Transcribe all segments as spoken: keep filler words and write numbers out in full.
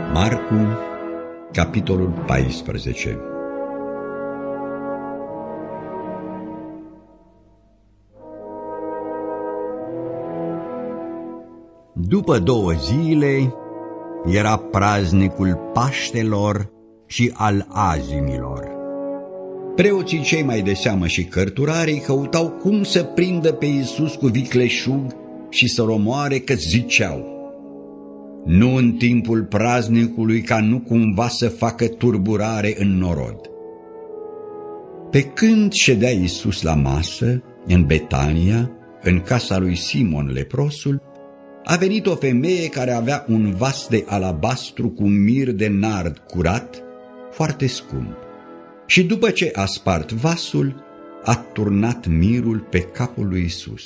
Marcu, capitolul paisprezece. După două zile era praznicul Paștelor și al Azimilor. Preoții cei mai de seamă și cărturarii căutau cum să prindă pe Iisus cu vicleșug și să-l omoare, că ziceau: nu în timpul praznicului, ca nu cumva să facă turburare în norod. Pe când ședea Iisus la masă, în Betania, în casa lui Simon leprosul, a venit o femeie care avea un vas de alabastru cu mir de nard curat, foarte scump, și după ce a spart vasul, a turnat mirul pe capul lui Iisus.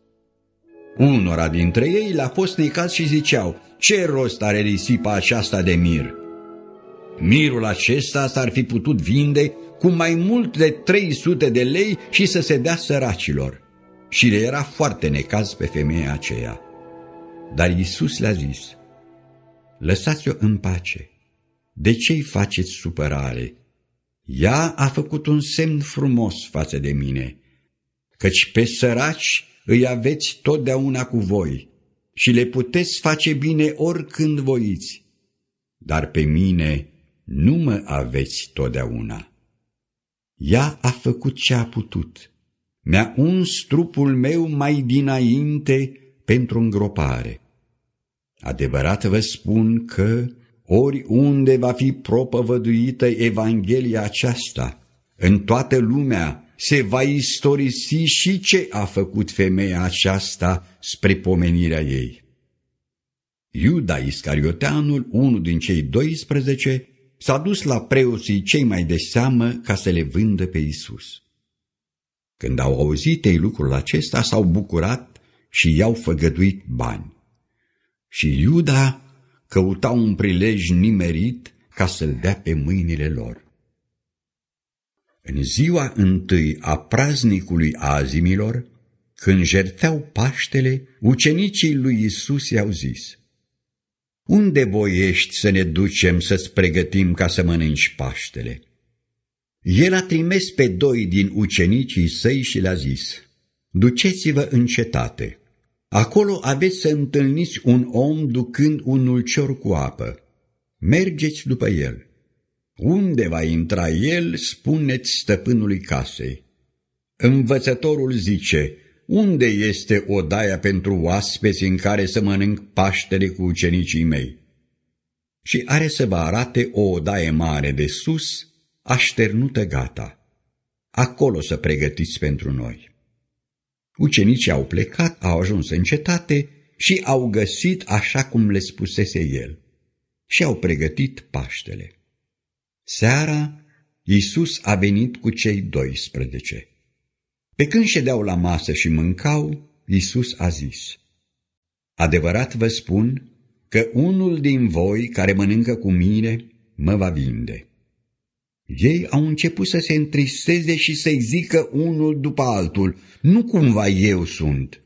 Unora dintre ei le-a fost necaz și ziceau: ce rost are risipa aceasta de mir? Mirul acesta s-ar fi putut vinde cu mai mult de trei sute de lei și să se dea săracilor. Și le era foarte necaz pe femeia aceea. Dar Iisus le-a zis: lăsați-o în pace, de ce-i faceți supărare? Ea a făcut un semn frumos față de mine, căci pe săraci îi aveți totdeauna cu voi și le puteți face bine oricând voiți, dar pe mine nu mă aveți totdeauna. Ea a făcut ce a putut, mi-a uns trupul meu mai dinainte pentru îngropare. Adevărat vă spun că oriunde va fi propovăduită Evanghelia aceasta, în toată lumea se va istorisi și ce a făcut femeia aceasta spre pomenirea ei. Iuda Iscarioteanul, unul din cei doisprezece, s-a dus la preoții cei mai de seamă ca să le vândă pe Iisus. Când au auzit ei lucrul acesta, s-au bucurat și i-au făgăduit bani. Și Iuda căuta un prilej nimerit ca să-l dea pe mâinile lor. În ziua întâi a praznicului Azimilor, când jertfeau Paștele, ucenicii lui Iisus i-au zis: unde voiești să ne ducem să-ți pregătim ca să mănânci Paștele? El a trimis pe doi din ucenicii săi și le-a zis: duceți-vă în cetate. Acolo aveți să întâlniți un om ducând un ulcior cu apă. Mergeți după el. Unde va intra el, spuneți stăpânului casei: învățătorul zice, unde este odaia pentru oaspeți în care să mănânc Paștele cu ucenicii mei? Și are să vă arate o odaie mare de sus, așternută gata. Acolo să pregătiți pentru noi. Ucenicii au plecat, au ajuns în cetate și au găsit așa cum le spusese el și au pregătit Paștele. Seara, Iisus a venit cu cei doisprezece. Pe când ședeau la masă și mâncau, Iisus a zis: adevărat vă spun că unul din voi care mănâncă cu mine mă va vinde. Ei au început să se întristeze și să-i zică unul după altul: nu cumva eu sunt?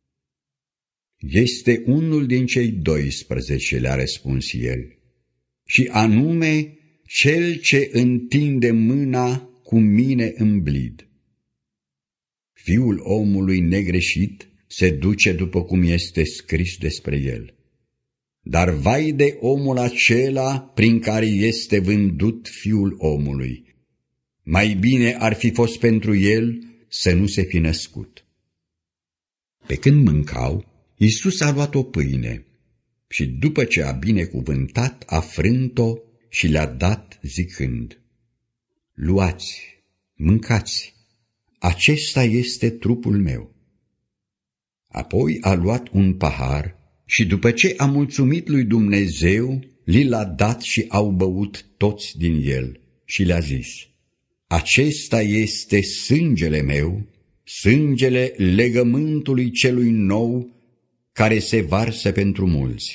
Este unul din cei doisprezece, le-a răspuns el, și anume cel ce întinde mâna cu mine în blid. Fiul omului negreșit se duce după cum este scris despre el. Dar vai de omul acela prin care este vândut Fiul omului! Mai bine ar fi fost pentru el să nu se fi născut. Pe când mâncau, Iisus a luat o pâine și după ce a binecuvântat, a frânt-o și le-a dat zicând: luați, mâncați, acesta este trupul meu. Apoi a luat un pahar și după ce a mulțumit lui Dumnezeu, li l-a dat și au băut toți din el și le-a zis: acesta este sângele meu, sângele legământului celui nou, care se varsă pentru mulți.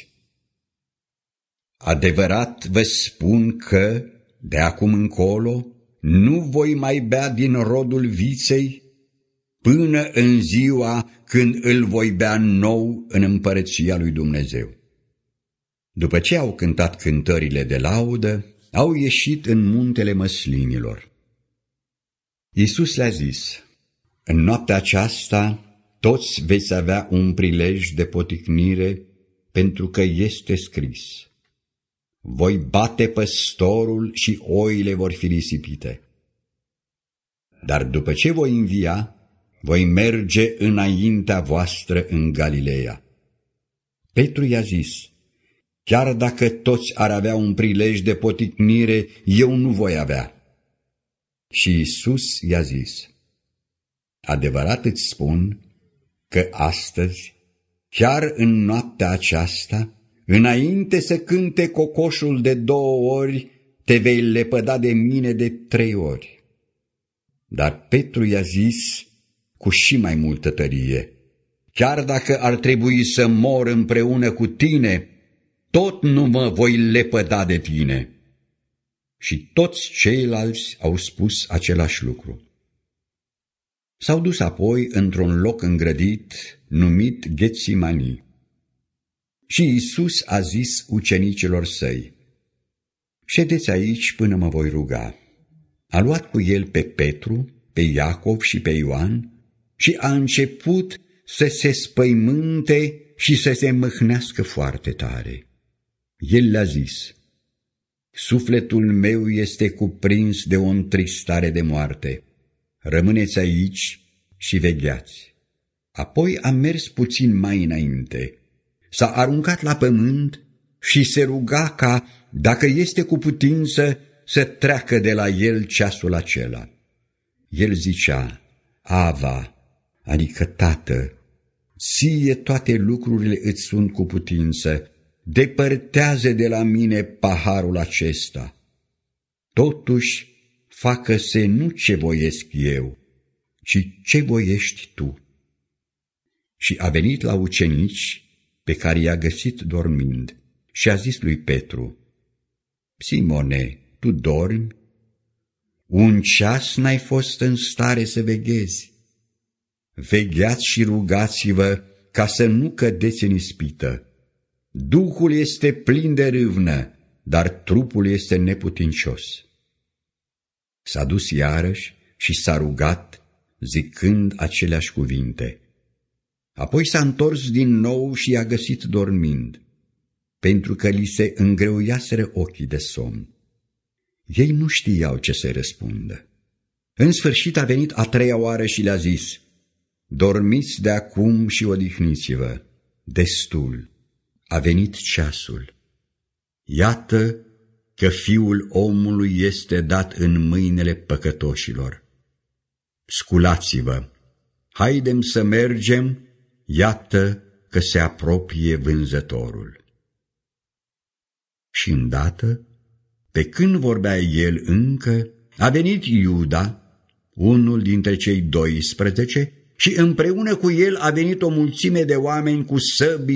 Adevărat vă spun că, de acum încolo, nu voi mai bea din rodul viței, până în ziua când îl voi bea nou în împărăția lui Dumnezeu. După ce au cântat cântările de laudă, au ieșit în muntele Măslinilor. Iisus le-a zis: în noaptea aceasta toți veți avea un prilej de poticnire, pentru că este scris: voi bate păstorul și oile vor fi risipite. Dar după ce voi învia, voi merge înaintea voastră în Galileea. Petru i-a zis: chiar dacă toți ar avea un prilej de poticnire, eu nu voi avea. Și Iisus i-a zis: adevărat îți spun că astăzi, chiar în noaptea aceasta, înainte să cânte cocoșul de două ori, te vei lepăda de mine de trei ori. Dar Petru i-a zis cu și mai multă tărie: chiar dacă ar trebui să mor împreună cu tine, tot nu mă voi lepăda de tine. Și toți ceilalți au spus același lucru. S-au dus apoi într-un loc îngrădit, numit Ghetsimani. Și Iisus a zis ucenicilor săi: ședeți aici până mă voi ruga. A luat cu el pe Petru, pe Iacov și pe Ioan și a început să se spăimânte și să se mâhnească foarte tare. El le-a zis: sufletul meu este cuprins de o întristare de moarte. Rămâneți aici și vegheați. Apoi a mers puțin mai înainte, s-a aruncat la pământ și se ruga ca, dacă este cu putință, să treacă de la el ceasul acela. El zicea: Ava, adică Tată, ție toate lucrurile îți sunt cu putință, depărtează de la mine paharul acesta. Totuși, facă-se nu ce voiesc eu, ci ce voiești tu. Și a venit la ucenici, pe care i-a găsit dormind, și a zis lui Petru: Simone, tu dormi? Un ceas n-ai fost în stare să veghezi. Vegheați și rugați-vă ca să nu cădeți în ispită. Duhul este plin de râvnă, dar trupul este neputincios. S-a dus iarăși și s-a rugat, zicând aceleași cuvinte. Apoi s-a întors din nou și i-a găsit dormind, pentru că li se îngreuiaseră ochii de somn. Ei nu știau ce să răspundă. În sfârșit a venit a treia oară și le-a zis: dormiți de acum și odihniți-vă, destul, a venit ceasul. Iată că Fiul omului este dat în mâinile păcătoșilor. Sculați-vă, haidem să mergem, iată că se apropie vânzătorul. Și îndată, pe când vorbea el încă, a venit Iuda, unul dintre cei doisprezece, și împreună cu el a venit o mulțime de oameni cu săbii